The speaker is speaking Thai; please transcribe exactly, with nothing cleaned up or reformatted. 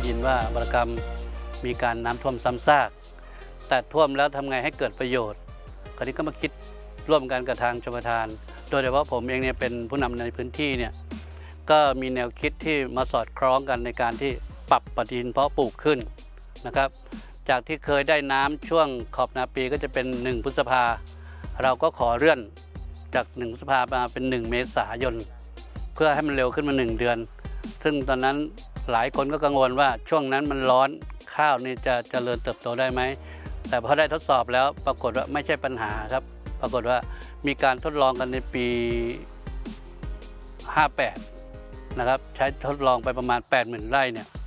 ยินว่าวรกรรมมีการน้ำท่วมซ้ำซากแต่ท่วมแล้วทำไงให้เกิดประโยชน์คราวนี้ก็มาคิดร่วมกันกับทางชลประทานโดยเฉพาะผมเองเนี่ยเป็นผู้นำในพื้นที่เนี่ยก็มีแนวคิดที่มาสอดคล้องกันในการที่ปรับปฏิทินเพาะปลูกขึ้นนะครับจากที่เคยได้น้ำช่วงขอบนาปีก็จะเป็นหนึ่งพฤษภาเราก็ขอเลื่อนจากหนึ่งพฤษภามาเป็นหนึ่งเมษายนเพื่อให้มันเร็วขึ้นมาหนึ่งเดือนซึ่งตอนนั้นหลายคนก็กังวลว่าช่วงนั้นมันร้อนข้าวนี่จะเจริญเติบโตได้ไหมแต่พอได้ทดสอบแล้วปรากฏว่าไม่ใช่ปัญหาครับปรากฏว่ามีการทดลองกันในปีห้าแปดนะครับใช้ทดลองไปประมาณ แปดหมื่น ไร่เนี่ย